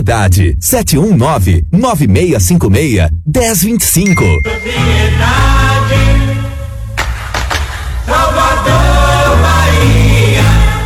Sociedade 719-9656-1025. Salvador, Bahia.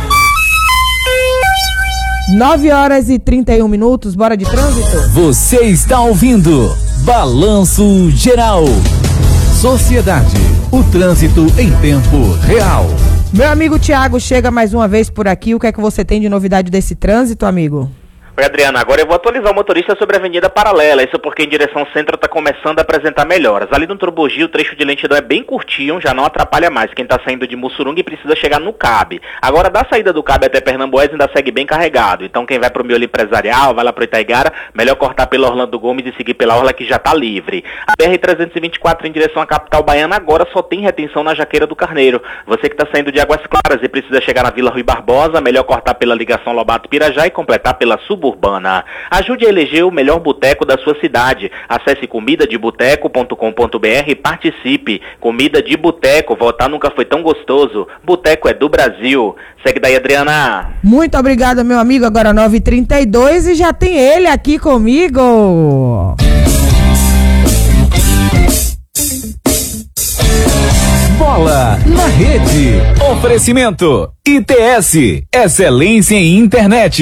9h31, bora de trânsito? Você está ouvindo Balanço Geral. Sociedade, o trânsito em tempo real. Meu amigo Thiago chega mais uma vez por aqui. O que é que você tem de novidade desse trânsito, amigo? Oi, Adriana, agora eu vou atualizar o motorista sobre a Avenida Paralela, isso porque em direção centro está começando a apresentar melhoras. Ali no Trobogi o trecho de lentidão é bem curtinho, já não atrapalha mais. Quem está saindo de Mussurunga precisa chegar no CAB. Agora da saída do CAB até Pernambués ainda segue bem carregado, então quem vai pro Miolo Empresarial, vai lá pro Itaigara, melhor cortar pela Orlando Gomes e seguir pela Orla que já está livre. A BR-324 em direção à capital baiana agora só tem retenção na Jaqueira do Carneiro. Você que está saindo de Águas Claras e precisa chegar na Vila Rui Barbosa, melhor cortar pela ligação Lobato-Pirajá e completar pela suburbana. Ajude a eleger o melhor boteco da sua cidade. Acesse comidadeboteco.com.br e participe. Comida de boteco, votar nunca foi tão gostoso. Boteco é do Brasil. Segue daí, Adriana. Muito obrigada, meu amigo. Agora 9h32 e já tem ele aqui comigo. Bola na rede. Oferecimento ITS, excelência em internet.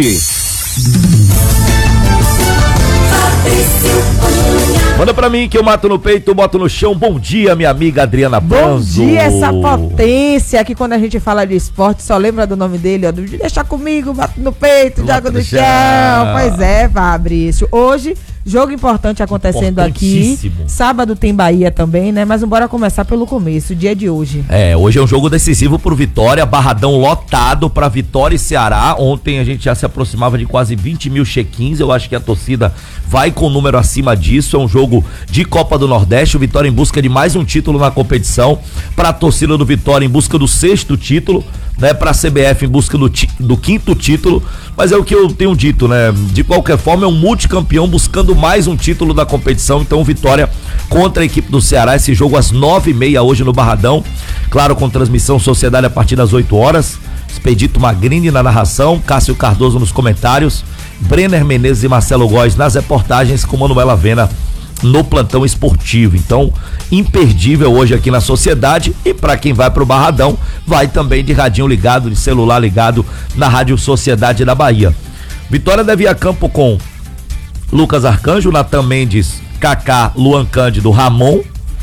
Manda pra mim que eu mato no peito, boto no chão. Bom dia, minha amiga Adriana Banzo. Bom dia, essa potência que quando a gente fala de esporte só lembra do nome dele, ó, deixa comigo, bato no peito, joga no chão. Pois é, Fabrício. Hoje, jogo importante acontecendo aqui. Sábado tem Bahia também, né? Mas bora começar pelo começo, o dia de hoje. Hoje é um jogo decisivo pro Vitória, Barradão lotado pra Vitória e Ceará. Ontem a gente já se aproximava de quase 20 mil check-ins, eu acho que a torcida vai com o número acima disso. É um jogo de Copa do Nordeste, o Vitória em busca de mais um título na competição, pra torcida do Vitória em busca do 6º título, né, pra CBF em busca do 5º título, mas é o que eu tenho dito, né, de qualquer forma é um multicampeão buscando mais um título da competição. Então o Vitória contra a equipe do Ceará, esse jogo às 9h30 hoje no Barradão, claro, com transmissão Sociedade a partir das 8 horas, Expedito Magrini na narração, Cássio Cardoso nos comentários, Brenner Menezes e Marcelo Góes nas reportagens, com Manuela Vena no plantão esportivo. Então, imperdível hoje aqui na Sociedade, e para quem vai pro Barradão, vai também de radinho ligado, de celular ligado na Rádio Sociedade da Bahia. Vitória deve ir a campo com Lucas Arcanjo, Natan Mendes, Kaká, Luan Cândido, Ramon,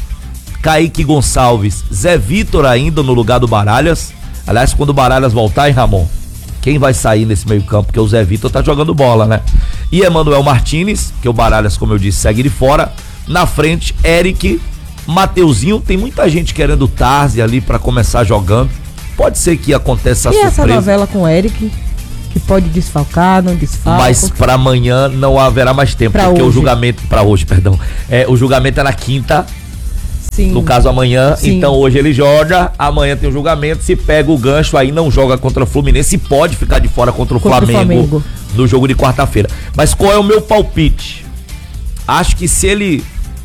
Kaique Gonçalves, Zé Vitor ainda no lugar do Baralhas. Aliás, quando o Baralhas voltar, hein, Ramon? Quem vai sair nesse meio campo? Porque o Zé Vitor tá jogando bola, né? E Emanuel Martínez, que o Baralhas, como eu disse, segue de fora. Na frente, Eric, Mateuzinho. Tem muita gente querendo o Tarzi ali pra começar jogando. Pode ser que aconteça a surpresa. E essa novela com o Eric, que pode desfalcar, não desfalca? Mas pra amanhã não haverá mais tempo, pra porque hoje. o julgamento... Pra hoje, perdão. O julgamento é na quinta. Sim. No caso amanhã, Sim. Então hoje ele joga, amanhã tem o julgamento, se pega o gancho aí não joga contra o Fluminense e pode ficar de fora contra o Flamengo no jogo de quarta-feira. Mas qual é o meu palpite? Acho que se ele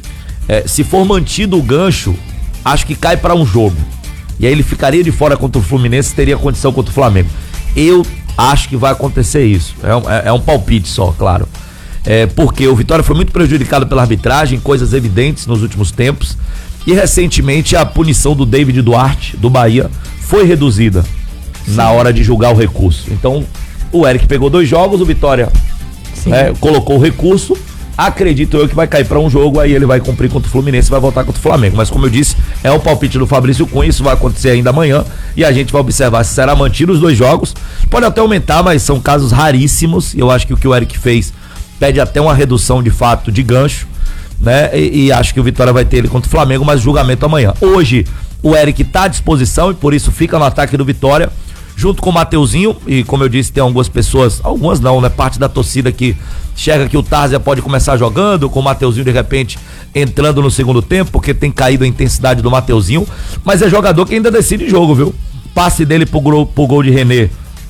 se for mantido o gancho, acho que cai para um jogo, e aí ele ficaria de fora contra o Fluminense, teria condição contra o Flamengo. Eu acho que vai acontecer isso, é um palpite só, claro. Porque o Vitória foi muito prejudicado pela arbitragem, coisas evidentes nos últimos tempos. E recentemente a punição do David Duarte, do Bahia, foi reduzida na hora de julgar o recurso. Então o Eric pegou 2 jogos, o Vitória colocou o recurso. Acredito eu que vai cair para um jogo, aí ele vai cumprir contra o Fluminense e vai voltar contra o Flamengo. Mas como eu disse, é o palpite do Fabrício Cunha, isso vai acontecer ainda amanhã. E a gente vai observar se será mantido os 2 jogos. Pode até aumentar, mas são casos raríssimos. Eu acho que o o Eric fez pede até uma redução de fato de gancho, né? E acho que o Vitória vai ter ele contra o Flamengo, mas julgamento amanhã. Hoje o Eric tá à disposição e por isso fica no ataque do Vitória, junto com o Mateuzinho. E como eu disse, tem algumas pessoas, algumas não, né? Parte da torcida que enxerga que o Tarzia pode começar jogando, com o Mateuzinho de repente entrando no segundo tempo, porque tem caído a intensidade do Mateuzinho. Mas é jogador que ainda decide jogo, viu? Passe dele pro gol de René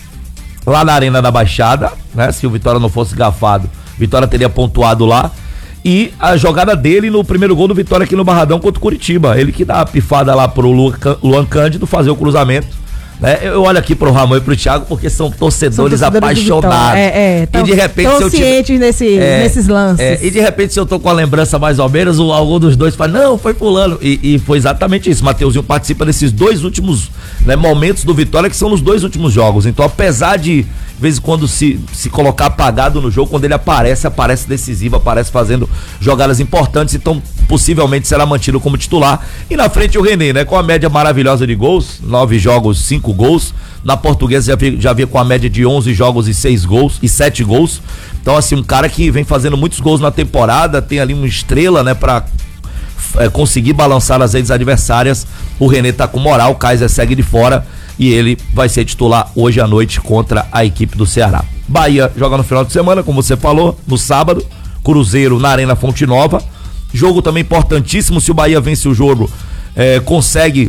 lá na Arena da Baixada, né? Se o Vitória não fosse gafado, Vitória teria pontuado lá. E a jogada dele no primeiro gol do Vitória aqui no Barradão contra o Curitiba. Ele que dá a pifada lá pro Luan Cândido fazer o cruzamento Né? Eu olho aqui pro Ramon e pro Thiago porque são torcedores apaixonados. E de repente, se eu cientes nesses lances. E de repente, se eu tô com a lembrança mais ou menos, algum dos dois fala, não, foi fulano. E foi exatamente isso. Mateuzinho participa desses dois últimos, né, momentos do Vitória, que são nos dois últimos jogos. Então, apesar de vez em quando se colocar apagado no jogo, quando ele aparece decisivo, aparece fazendo jogadas importantes, então possivelmente será mantido como titular. E na frente o René, né, com a média maravilhosa de gols, 9 jogos, 5 gols. Na Portuguesa já havia com a média de 11 jogos e 6 gols e 7 gols. Então, assim, um cara que vem fazendo muitos gols na temporada, tem ali uma estrela, né, pra conseguir balançar as redes adversárias. O René tá com moral, o Kaiser segue de fora e ele vai ser titular hoje à noite contra a equipe do Ceará. Bahia joga no final de semana, como você falou, no sábado, Cruzeiro na Arena Fonte Nova. Jogo também importantíssimo, se o Bahia vence o jogo, consegue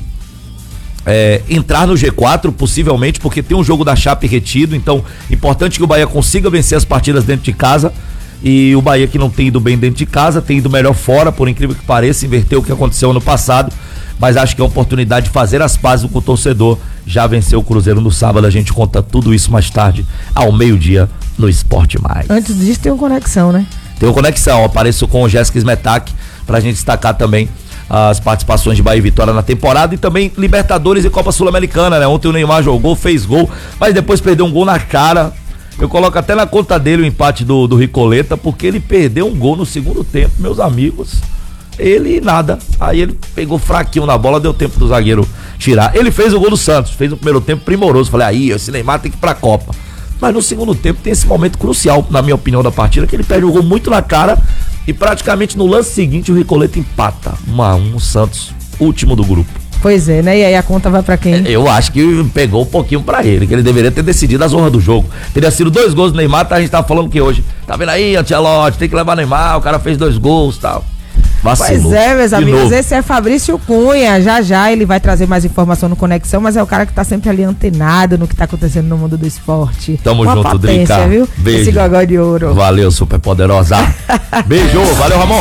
entrar no G4, possivelmente, porque tem um jogo da Chape retido, então importante que o Bahia consiga vencer as partidas dentro de casa. E o Bahia, que não tem ido bem dentro de casa, tem ido melhor fora, por incrível que pareça, inverteu o que aconteceu ano passado, mas acho que é uma oportunidade de fazer as pazes com o torcedor. Já venceu o Cruzeiro no sábado, a gente conta tudo isso mais tarde, ao meio-dia, no Esporte Mais. Antes disso tem uma conexão, né? Tem uma conexão, apareço com o Jéssica Smetak, pra gente destacar também as participações de Bahia e Vitória na temporada e também Libertadores e Copa Sul-Americana, né? Ontem o Neymar jogou, fez gol, mas depois perdeu um gol na cara. Eu coloco até na conta dele o empate do Ricoleta, porque ele perdeu um gol no segundo tempo, meus amigos. Ele nada. Aí ele pegou fraquinho na bola, deu tempo do zagueiro tirar. Ele fez o gol do Santos, fez o primeiro tempo primoroso. Falei, aí, esse Neymar tem que ir pra Copa. Mas no segundo tempo tem esse momento crucial, na minha opinião, da partida, que ele perde o gol muito na cara e praticamente no lance seguinte o Ricoleta empata 1-1, o Santos, último do grupo. Pois é, né? E aí a conta vai pra quem? Eu acho que pegou um pouquinho pra ele, que ele deveria ter decidido a zorra do jogo. Teria sido 2 gols do Neymar, a gente tava falando que hoje, tá vendo aí, Ancelotti, tem que levar Neymar, o cara fez 2 gols e tal. Vacilou. Pois é, meus amigos, esse é Fabrício Cunha, já ele vai trazer mais informação no Conexão, mas é o cara que tá sempre ali antenado no que tá acontecendo no mundo do esporte. Tamo junto, Drica. Viu? Beijo. Esse gogó de ouro. Valeu, super poderosa. Beijo, valeu, Ramon.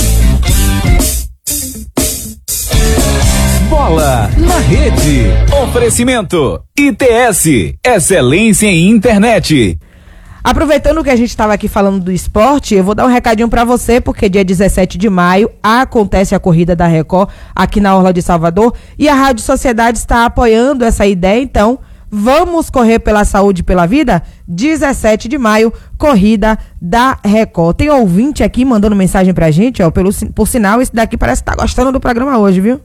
Bola na rede. Oferecimento ITS, excelência em internet. Aproveitando que a gente estava aqui falando do esporte, eu vou dar um recadinho para você, porque dia 17 de maio acontece a corrida da Record aqui na Orla de Salvador e a Rádio Sociedade está apoiando essa ideia, então vamos correr pela saúde e pela vida? 17 de maio, corrida da Record. Tem ouvinte aqui mandando mensagem pra gente, ó, por sinal, esse daqui parece que tá gostando do programa hoje, viu?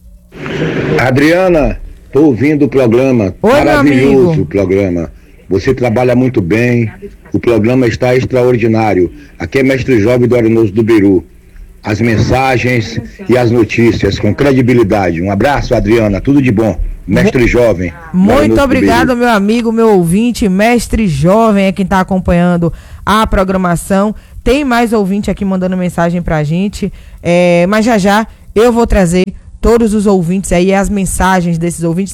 Adriana, tô ouvindo o programa. Oi, maravilhoso o programa. Você trabalha muito bem, o programa está extraordinário. Aqui é Mestre Jovem do Arenoso do Biru. As mensagens e as notícias com credibilidade. Um abraço, Adriana, tudo de bom. Mestre Jovem. Muito obrigado, meu amigo, meu ouvinte, Mestre Jovem é quem está acompanhando a programação. Tem mais ouvinte aqui mandando mensagem pra gente, mas já eu vou trazer todos os ouvintes aí, as mensagens desses ouvintes,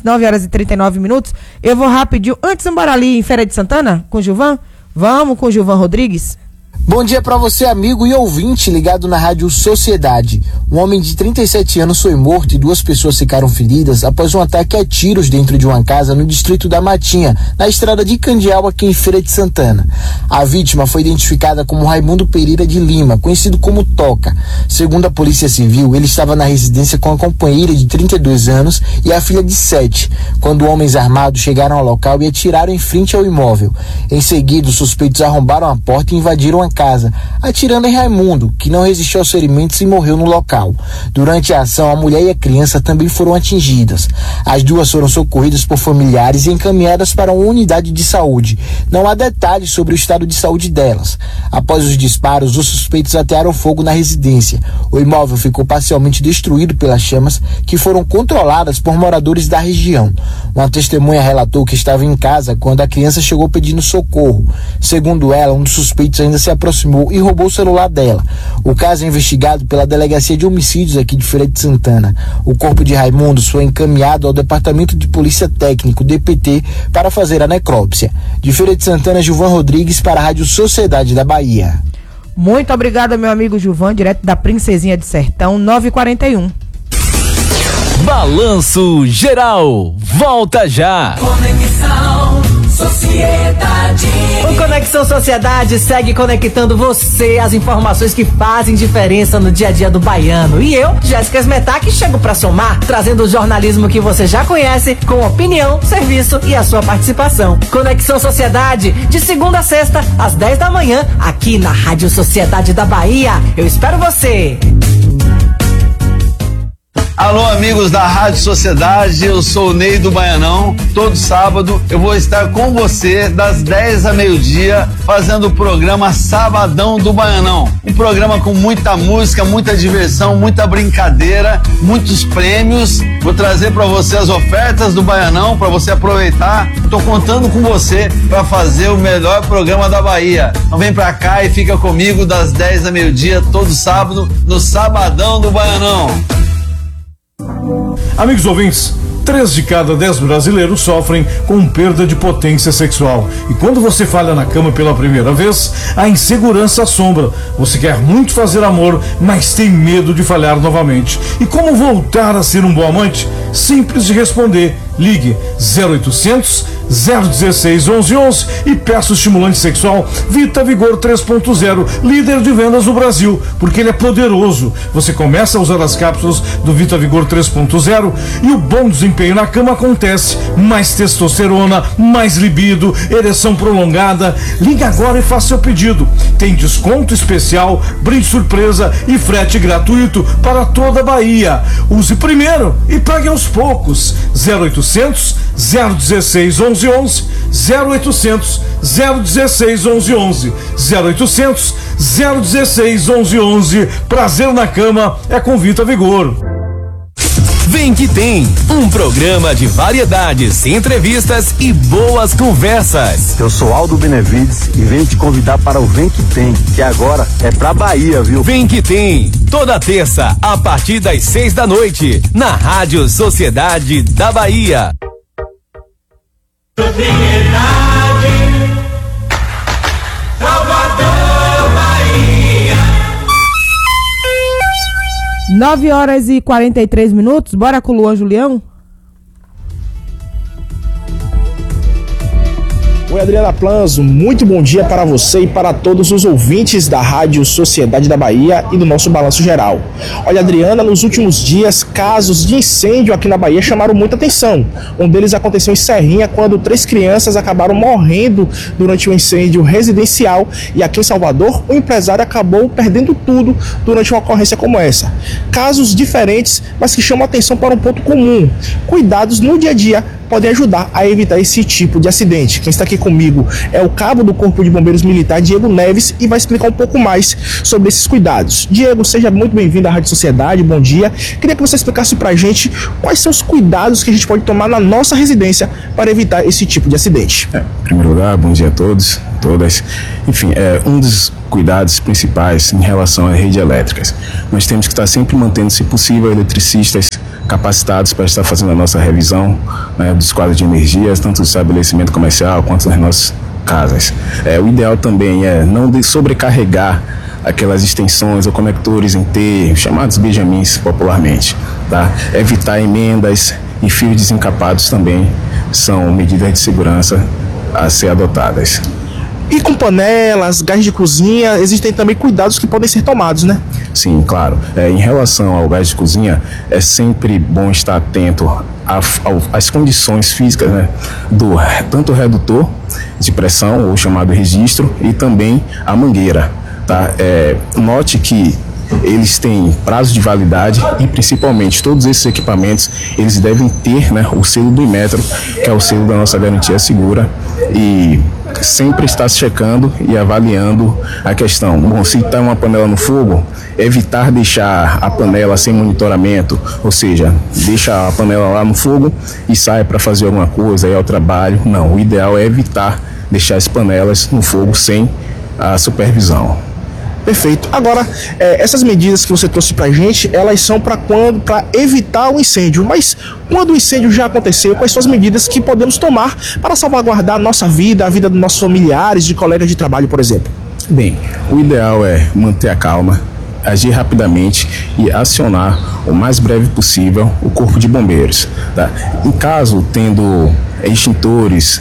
9h39. Eu vou rapidinho, antes embora ali em Feira de Santana, com o Gilvan? Vamos com o Gilvan Rodrigues? Bom dia para você, amigo e ouvinte ligado na Rádio Sociedade. Um homem de 37 anos foi morto e 2 pessoas ficaram feridas após um ataque a tiros dentro de uma casa no distrito da Matinha, na estrada de Candial, aqui em Feira de Santana. A vítima foi identificada como Raimundo Pereira de Lima, conhecido como Toca. Segundo a Polícia Civil, ele estava na residência com a companheira de 32 anos e a filha de 7, quando homens armados chegaram ao local e atiraram em frente ao imóvel. Em seguida, os suspeitos arrombaram a porta e invadiram a casa, atirando em Raimundo, que não resistiu aos ferimentos e morreu no local. Durante a ação, a mulher e a criança também foram atingidas. As 2 foram socorridas por familiares e encaminhadas para uma unidade de saúde. Não há detalhes sobre o estado de saúde delas. Após os disparos, os suspeitos atearam fogo na residência. O imóvel ficou parcialmente destruído pelas chamas, que foram controladas por moradores da região. Uma testemunha relatou que estava em casa quando a criança chegou pedindo socorro. Segundo ela, um dos suspeitos ainda se aproximou e roubou o celular dela. O caso é investigado pela Delegacia de Homicídios aqui de Feira de Santana. O corpo de Raimundo foi encaminhado ao Departamento de Polícia Técnico, DPT, para fazer a necrópsia. De Feira de Santana, Gilvan Rodrigues para a Rádio Sociedade da Bahia. Muito obrigado, meu amigo Gilvan, direto da Princesinha de Sertão, 9h41. Balanço Geral, volta já. Conexão Sociedade. O Conexão Sociedade segue conectando você às informações que fazem diferença no dia a dia do baiano. E eu, Jéssica Smetak, chego pra somar, trazendo o jornalismo que você já conhece, com opinião, serviço e a sua participação. Conexão Sociedade, de segunda a sexta, às 10 da manhã, aqui na Rádio Sociedade da Bahia. Eu espero você. Alô, amigos da Rádio Sociedade, eu sou o Ney do Baianão. Todo sábado eu vou estar com você das 10 a meio-dia fazendo o programa Sabadão do Baianão. Um programa com muita música, muita diversão, muita brincadeira, muitos prêmios. Vou trazer para você as ofertas do Baianão para você aproveitar. Tô contando com você para fazer o melhor programa da Bahia. Então vem pra cá e fica comigo das 10 a meio-dia todo sábado no Sabadão do Baianão. Amigos ouvintes, 3 de cada 10 brasileiros sofrem com perda de potência sexual. E quando você falha na cama pela primeira vez, a insegurança assombra. Você quer muito fazer amor, mas tem medo de falhar novamente. E como voltar a ser um bom amante? Simples de responder. Ligue 0800 016 1111 e peça o estimulante sexual Vita Vigor 3.0, líder de vendas no Brasil, porque ele é poderoso. Você começa a usar as cápsulas do Vita Vigor 3.0 e o bom desempenho na cama acontece. Mais testosterona, mais libido, ereção prolongada. Ligue agora e faça seu pedido. Tem desconto especial, brinde surpresa e frete gratuito para toda a Bahia. Use primeiro e pague aos poucos. 0800 016 1111, 0800 016 1111, 0800 016 1111. Prazer na cama é com Vita Vigor. Vem que tem um programa de variedades, entrevistas e boas conversas. Eu sou Aldo Benevides e venho te convidar para o Vem que Tem, que agora é pra Bahia, viu? Vem que tem, toda terça a partir das 6 da noite, na Rádio Sociedade da Bahia. Sociedade, Salvador, Bahia. 9h43. Bora com o Luan Julião? Oi, Adriana Planzo, muito bom dia para você e para todos os ouvintes da Rádio Sociedade da Bahia e do nosso Balanço Geral. Olha, Adriana, nos últimos dias, casos de incêndio aqui na Bahia chamaram muita atenção. Um deles aconteceu em Serrinha, quando 3 crianças acabaram morrendo durante um incêndio residencial, e aqui em Salvador, o empresário acabou perdendo tudo durante uma ocorrência como essa. Casos diferentes, mas que chamam atenção para um ponto comum. Cuidados no dia a dia podem ajudar a evitar esse tipo de acidente. Quem está aqui comigo é o cabo do Corpo de Bombeiros Militar, Diego Neves, e vai explicar um pouco mais sobre esses cuidados. Diego, seja muito bem-vindo à Rádio Sociedade, bom dia. Queria que você explicasse pra gente quais são os cuidados que a gente pode tomar na nossa residência para evitar esse tipo de acidente. Em primeiro lugar, bom dia a todos, todas. Enfim, um dos cuidados principais em relação à rede elétricas. Nós temos que estar sempre mantendo, se possível, eletricistas capacitados para estar fazendo a nossa revisão, né, dos quadros de energias, tanto do estabelecimento comercial quanto nas nossas casas. O ideal também é não sobrecarregar aquelas extensões ou conectores em T, chamados benjamins popularmente, tá? Evitar emendas e fios desencapados também são medidas de segurança a ser adotadas. E com panelas, gás de cozinha, existem também cuidados que podem ser tomados, né? Sim, claro. Em relação ao gás de cozinha, é sempre bom estar atento às condições físicas, né? Tanto o redutor de pressão, ou chamado registro, e também a mangueira, tá? Note que eles têm prazo de validade e, principalmente, todos esses equipamentos, eles devem ter, né, o selo do Inmetro, que é o selo da nossa garantia segura, e sempre está checando e avaliando a questão. Bom, se está uma panela no fogo, evitar deixar a panela sem monitoramento, ou seja, deixa a panela lá no fogo e sai para fazer alguma coisa, ir ao trabalho. Não, o ideal é evitar deixar as panelas no fogo sem a supervisão. Perfeito. Agora, essas medidas que você trouxe pra gente, elas são para evitar o incêndio. Mas quando o incêndio já aconteceu, quais são as medidas que podemos tomar para salvaguardar a nossa vida, a vida dos nossos familiares, de colegas de trabalho, por exemplo? Bem, o ideal é manter a calma, agir rapidamente e acionar o mais breve possível o Corpo de Bombeiros. Tá? Em caso tendo extintores,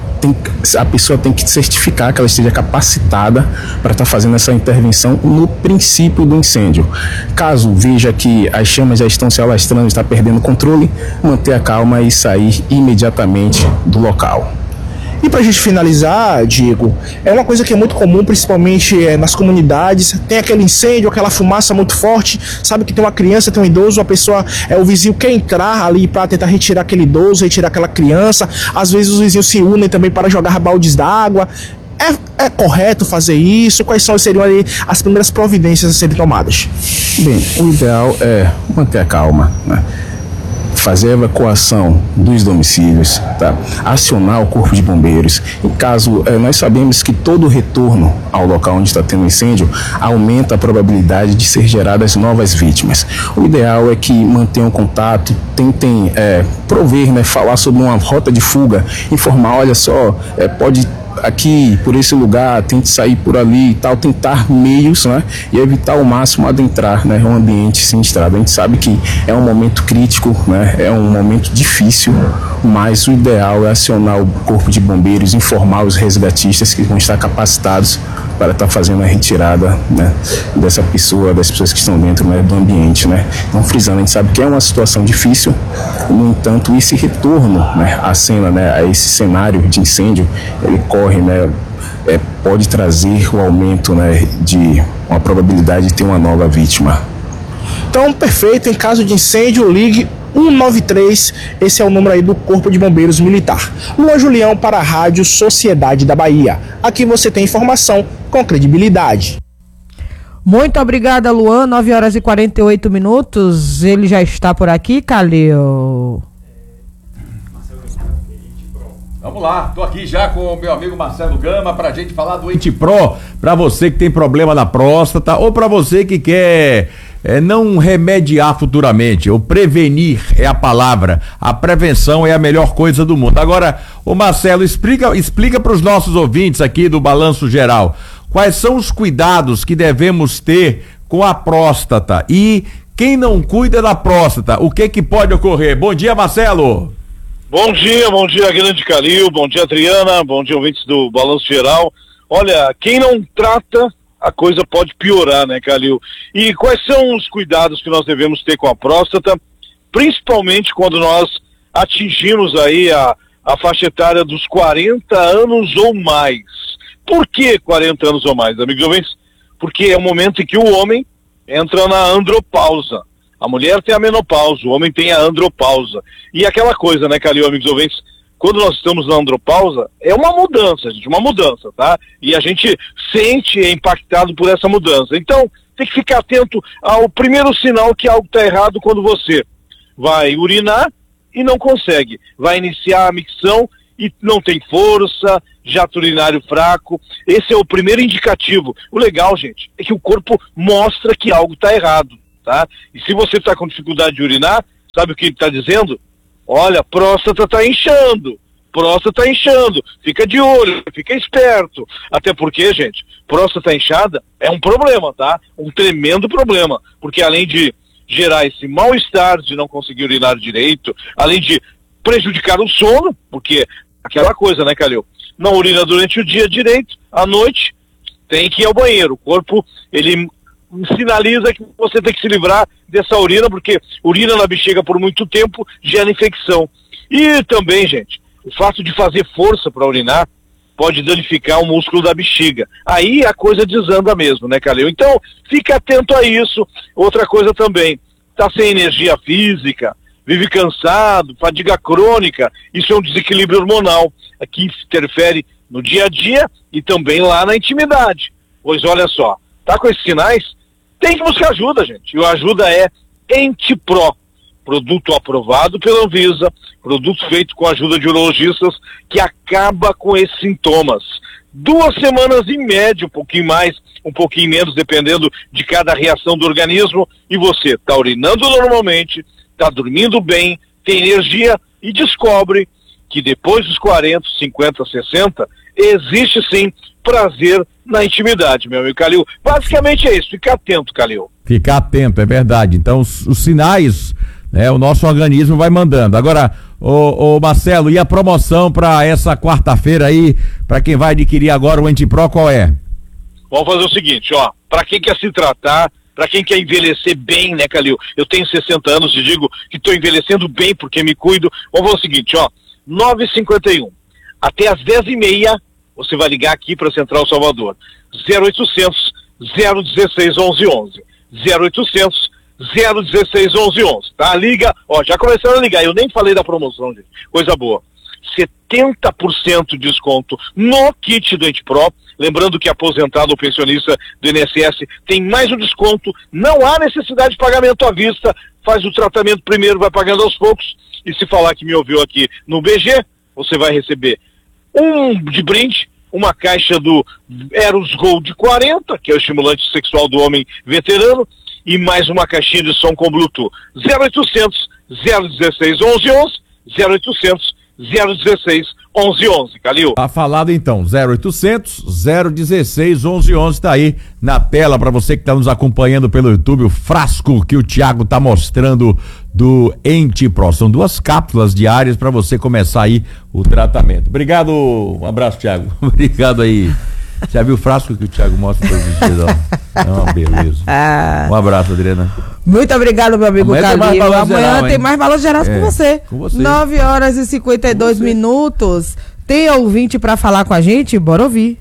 a pessoa tem que certificar que ela esteja capacitada para estar fazendo essa intervenção no princípio do incêndio. Caso veja que as chamas já estão se alastrando, está perdendo o controle, manter a calma e sair imediatamente do local. E pra gente finalizar, Diego, é uma coisa que é muito comum, principalmente nas comunidades, tem aquele incêndio, aquela fumaça muito forte, sabe que tem uma criança, tem um idoso, a pessoa, o vizinho quer entrar ali para tentar retirar aquele idoso, retirar aquela criança, às vezes os vizinhos se unem também para jogar baldes d'água. É correto fazer isso? Quais seriam ali as primeiras providências a serem tomadas? Bem, o ideal é manter a calma, né? Fazer a evacuação dos domicílios, tá? Acionar o Corpo de Bombeiros. Em caso, nós sabemos que todo retorno ao local onde está tendo incêndio aumenta a probabilidade de ser geradas novas vítimas. O ideal é que mantenham contato, tentem prover, né, falar sobre uma rota de fuga, informar, olha só, pode aqui por esse lugar, tente sair por ali e tal, tentar meios, né, e evitar ao máximo adentrar, né, um ambiente sinistrado. A gente sabe que é um momento crítico, né, é um momento difícil, mas o ideal é acionar o Corpo de Bombeiros, informar os resgatistas que vão estar capacitados para estar fazendo a retirada, né, das pessoas que estão dentro, né, do ambiente, né. Então, frisando, a gente sabe que é uma situação difícil, no entanto, esse retorno, né, à cena, né, a esse cenário de incêndio, ele corre, né, pode trazer o aumento, né, de uma probabilidade de ter uma nova vítima. Então, perfeito, em caso de incêndio, ligue 193, esse é o número aí do Corpo de Bombeiros Militar. Luan Julião para a Rádio Sociedade da Bahia. Aqui você tem informação com credibilidade. Muito obrigada, Luan. 9h48. Ele já está por aqui, Calil. Vamos lá, tô aqui já com o meu amigo Marcelo Gama pra gente falar do Entipro, pra você que tem problema na próstata ou pra você que quer não remediar futuramente, ou prevenir é a palavra, a prevenção é a melhor coisa do mundo. Agora, ô Marcelo, explica pros nossos ouvintes aqui do Balanço Geral, quais são os cuidados que devemos ter com a próstata e quem não cuida da próstata, o que pode ocorrer? Bom dia, Marcelo! Bom dia, grande Calil, bom dia, Adriana, bom dia, ouvintes do Balanço Geral. Olha, quem não trata, a coisa pode piorar, né, Calil? E quais são os cuidados que nós devemos ter com a próstata, principalmente quando nós atingimos aí a faixa etária dos 40 anos ou mais? Por que 40 anos ou mais, amigos ouvintes? Porque é o momento em que o homem entra na andropausa. A mulher tem a menopausa, o homem tem a andropausa. E aquela coisa, né, Calil, amigos ouvintes, quando nós estamos na andropausa, é uma mudança, gente, uma mudança, tá? E a gente sente, é impactado por essa mudança. Então, tem que ficar atento ao primeiro sinal que algo está errado quando você vai urinar e não consegue. Vai iniciar a micção e não tem força, jato urinário fraco. Esse é o primeiro indicativo. O legal, gente, é que o corpo mostra que algo está errado. Tá? E se você está com dificuldade de urinar, sabe o que ele está dizendo? Olha, próstata está inchando, fica de olho, fica esperto. Até porque, gente, próstata inchada é um problema, tá? Um tremendo problema, porque além de gerar esse mal-estar de não conseguir urinar direito, além de prejudicar o sono, porque aquela coisa, né, Calil? Não urina durante o dia direito, à noite tem que ir ao banheiro, o corpo, ele sinaliza que você tem que se livrar dessa urina, porque urina na bexiga por muito tempo gera infecção. E também, gente, o fato de fazer força para urinar pode danificar o músculo da bexiga. Aí a coisa desanda mesmo, né, Calil? Então, fica atento a isso. Outra coisa também, tá sem energia física, vive cansado, fadiga crônica, isso é um desequilíbrio hormonal, que interfere no dia a dia e também lá na intimidade. Pois olha só, tá com esses sinais? Tem que buscar ajuda, gente. E a ajuda é Entipro, produto aprovado pela Anvisa, produto feito com a ajuda de urologistas, que acaba com esses sintomas. 2 semanas em média, um pouquinho mais, um pouquinho menos, dependendo de cada reação do organismo, e você está urinando normalmente, está dormindo bem, tem energia e descobre que depois dos 40, 50, 60, existe sim prazer na intimidade, meu amigo Calil. Basicamente é isso, fica atento, Calil. Ficar atento, é verdade. Então, os sinais, né, o nosso organismo vai mandando. Agora, ô Marcelo, e a promoção para essa quarta-feira aí, para quem vai adquirir agora o Antipro, qual é? Vamos fazer o seguinte, ó, para quem quer se tratar, para quem quer envelhecer bem, né, Calil? Eu tenho 60 anos e digo que estou envelhecendo bem porque me cuido. Vamos fazer o seguinte, ó, 9h51, até às 10h30, você vai ligar aqui para a Central Salvador, 0800 016 1111, 0800 016 1111, tá? Liga, ó, já começaram a ligar, eu nem falei da promoção, gente, coisa boa. 70% de desconto no kit do Antipro, lembrando que aposentado ou pensionista do INSS tem mais um desconto, não há necessidade de pagamento à vista, faz o tratamento primeiro, vai pagando aos poucos, e se falar que me ouviu aqui no BG, você vai receber de brinde, uma caixa do Eros Gold 40, que é o estimulante sexual do homem veterano, e mais uma caixinha de som com Bluetooth. 0800 016 1111, 0800 016 1111, Calil. Tá falado então, 0800 016 1111, tá aí na tela para você que tá nos acompanhando pelo YouTube, o frasco que o Thiago tá mostrando do Antipro. São 2 cápsulas diárias para você começar aí o tratamento. Obrigado, um abraço, Thiago. Obrigado aí. Já viu o frasco que o Thiago mostra todos os dias? É uma beleza. Um abraço, Adriana. Muito obrigado, meu amigo Calil. Amanhã tem mais Balanço Geral com você. Com você. 9h52. Tem ouvinte para falar com a gente? Bora ouvir.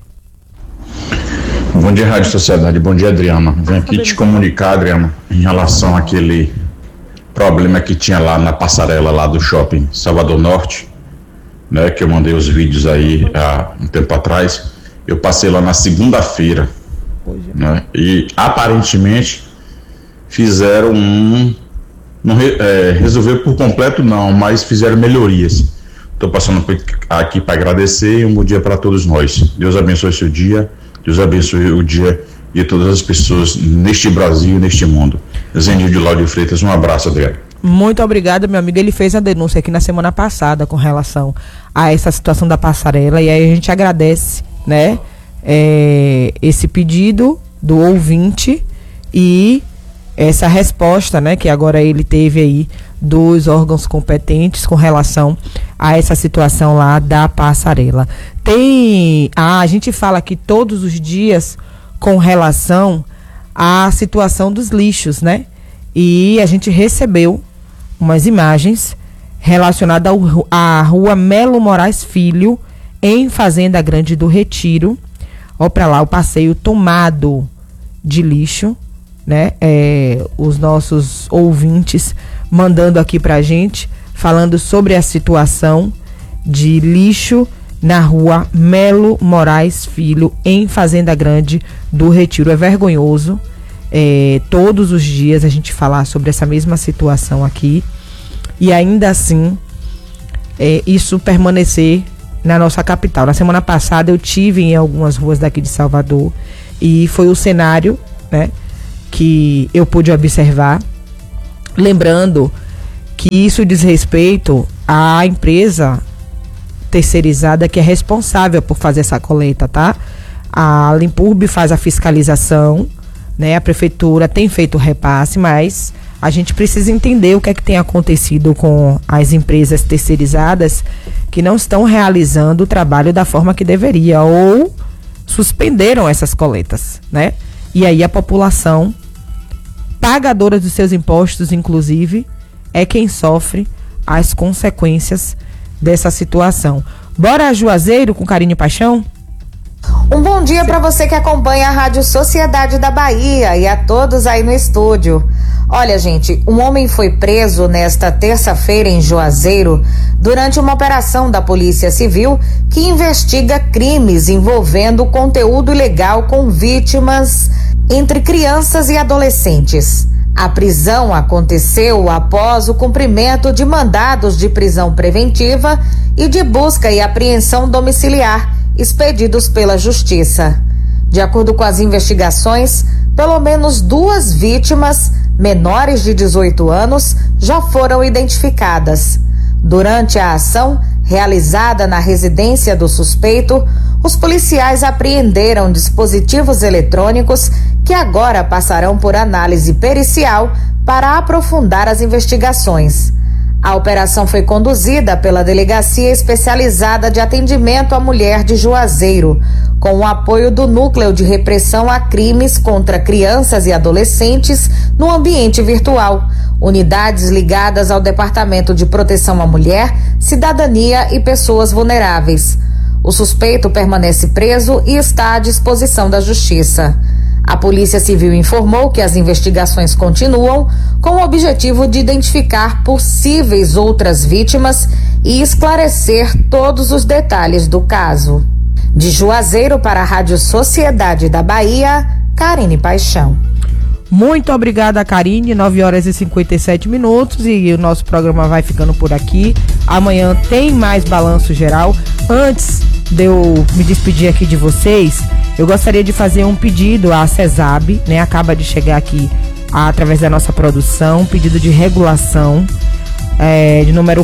Bom dia, Rádio Sociedade. Bom dia, Adriana. Venho aqui te comunicar, Adriana, em relação àquele problema que tinha lá na passarela lá do shopping Salvador Norte, né? Que eu mandei os vídeos aí há um tempo atrás. Eu passei lá na segunda-feira, né? E aparentemente fizeram não resolveu por completo não, mas fizeram melhorias. Estou passando aqui para agradecer e um bom dia para todos nós. Deus abençoe seu dia, Deus abençoe o dia de todas as pessoas neste Brasil e neste mundo. Zenil de Láudio Freitas, um abraço, Adriano. Muito obrigado, meu amigo. Ele fez a denúncia aqui na semana passada com relação a essa situação da passarela, e aí a gente agradece, né, esse pedido do ouvinte e essa resposta, né, que agora ele teve aí dos órgãos competentes com relação a essa situação lá da passarela. A gente fala aqui todos os dias com relação à situação dos lixos, né? E a gente recebeu umas imagens relacionadas à rua Melo Moraes Filho, em Fazenda Grande do Retiro. Ó, pra lá o passeio tomado de lixo, né? Os nossos ouvintes mandando aqui pra gente, falando sobre a situação de lixo na rua Melo Moraes Filho, em Fazenda Grande do Retiro. É vergonhoso todos os dias a gente falar sobre essa mesma situação aqui e ainda assim isso permanecer na nossa capital. Na semana passada eu tive em algumas ruas daqui de Salvador e foi o cenário, né, que eu pude observar, lembrando que isso diz respeito à empresa terceirizada que é responsável por fazer essa coleta, tá? A Limpurb faz a fiscalização, né? A prefeitura tem feito o repasse, mas a gente precisa entender o que é que tem acontecido com as empresas terceirizadas que não estão realizando o trabalho da forma que deveria ou suspenderam essas coletas, né? E aí a população, pagadora dos seus impostos, inclusive, é quem sofre as consequências dessa situação. Bora, Juazeiro, com carinho e paixão? Um bom dia para você que acompanha a Rádio Sociedade da Bahia e a todos aí no estúdio. Olha, gente, um homem foi preso nesta terça-feira em Juazeiro durante uma operação da Polícia Civil que investiga crimes envolvendo conteúdo ilegal com vítimas entre crianças e adolescentes. A prisão aconteceu após o cumprimento de mandados de prisão preventiva e de busca e apreensão domiciliar expedidos pela Justiça. De acordo com as investigações, pelo menos 2 vítimas, menores de 18 anos, já foram identificadas. Durante a ação, Realizada na residência do suspeito, os policiais apreenderam dispositivos eletrônicos que agora passarão por análise pericial para aprofundar as investigações. A operação foi conduzida pela Delegacia Especializada de Atendimento à Mulher de Juazeiro, com o apoio do Núcleo de Repressão a Crimes contra Crianças e Adolescentes no Ambiente Virtual, unidades ligadas ao Departamento de Proteção à Mulher, Cidadania e Pessoas Vulneráveis. O suspeito permanece preso e está à disposição da Justiça. A Polícia Civil informou que as investigações continuam com o objetivo de identificar possíveis outras vítimas e esclarecer todos os detalhes do caso. De Juazeiro para a Rádio Sociedade da Bahia, Karine Paixão. Muito obrigada, Karine. 9h57 e o nosso programa vai ficando por aqui. Amanhã tem mais Balanço Geral. Antes de eu me despedir aqui de vocês, eu gostaria de fazer um pedido à CESAB, né? Acaba de chegar aqui através da nossa produção, pedido de regulação de número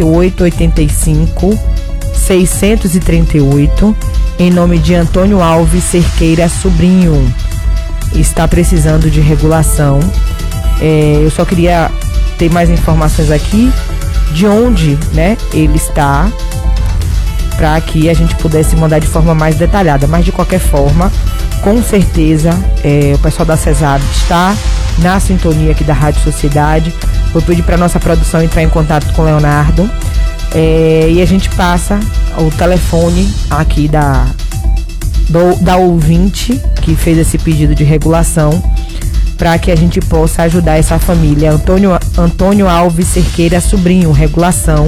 4885-638, em nome de Antônio Alves Cerqueira Sobrinho. Está precisando de regulação. Eu só queria ter mais informações aqui de onde, né, ele está, para que a gente pudesse mandar de forma mais detalhada. Mas de qualquer forma, com certeza, o pessoal da CESAB está na sintonia aqui da Rádio Sociedade. Vou pedir para nossa produção entrar em contato com o Leonardo e a gente passa o telefone aqui da ouvinte que fez esse pedido de regulação, para que a gente possa ajudar essa família. Antônio Alves Cerqueira Sobrinho, regulação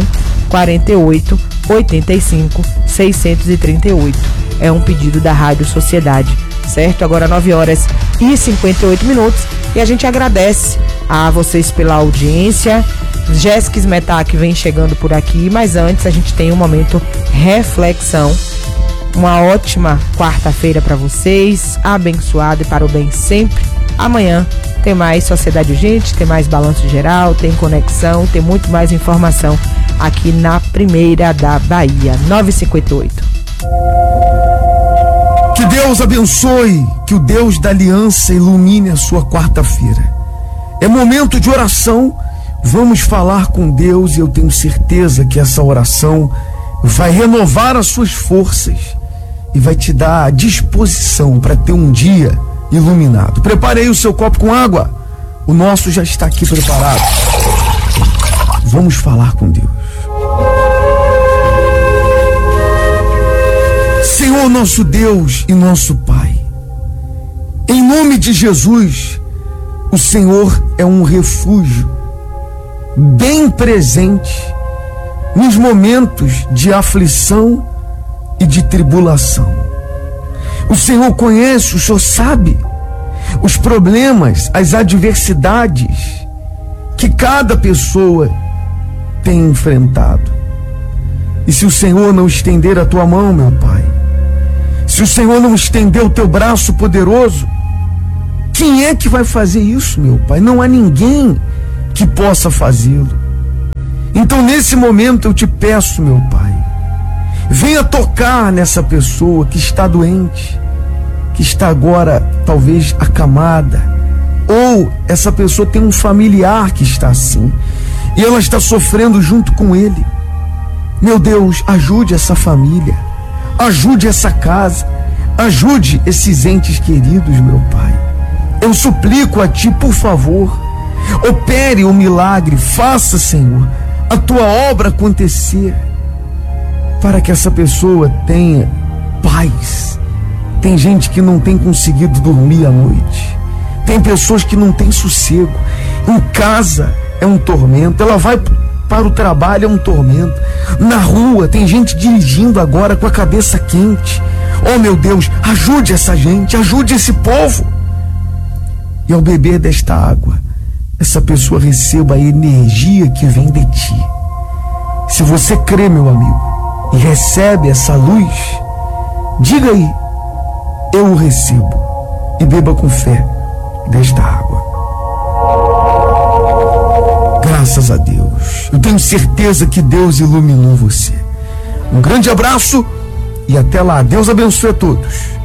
4885-638. É um pedido da Rádio Sociedade, certo? Agora 9h58 e a gente agradece a vocês pela audiência. Jéssica Smetak vem chegando por aqui, mas antes a gente tem um momento reflexão. Uma ótima quarta-feira para vocês, abençoada e para o bem sempre. Amanhã tem mais Sociedade Urgente, tem mais Balanço Geral, tem conexão, tem muito mais informação aqui na Primeira da Bahia. 9h58. Que Deus abençoe, que o Deus da aliança ilumine a sua quarta-feira. É momento de oração, vamos falar com Deus e eu tenho certeza que essa oração vai renovar as suas forças e vai te dar disposição para ter um dia iluminado. Prepare aí o seu copo com água, o nosso já está aqui preparado. Vamos falar com Deus. Senhor, nosso Deus e nosso Pai, em nome de Jesus, o Senhor é um refúgio bem presente nos momentos de aflição e de tribulação. O Senhor conhece, o Senhor sabe os problemas, as adversidades que cada pessoa tem enfrentado. E se o Senhor não estender a tua mão, meu Pai, se o Senhor não estender o teu braço poderoso, quem é que vai fazer isso, meu Pai? Não há ninguém que possa fazê-lo. Então, nesse momento, eu te peço, meu Pai, venha tocar nessa pessoa que está doente, que está agora talvez acamada, ou essa pessoa tem um familiar que está assim, e ela está sofrendo junto com ele. Meu Deus, ajude essa família, ajude essa casa, ajude esses entes queridos, meu Pai. Eu suplico a Ti, por favor, opere o milagre, faça, Senhor, a Tua obra acontecer, para que essa pessoa tenha paz. Tem gente que não tem conseguido dormir à noite, tem pessoas que não têm sossego, em casa é um tormento, ela vai para o trabalho, é um tormento, na rua tem gente dirigindo agora com a cabeça quente. Oh, meu Deus, ajude essa gente, ajude esse povo. E ao beber desta água, essa pessoa receba a energia que vem de Ti. Se você crê, meu amigo, e recebe essa luz, diga aí: eu o recebo, e beba com fé desta água. Graças a Deus, eu tenho certeza que Deus iluminou você. Um grande abraço e até lá. Deus abençoe a todos.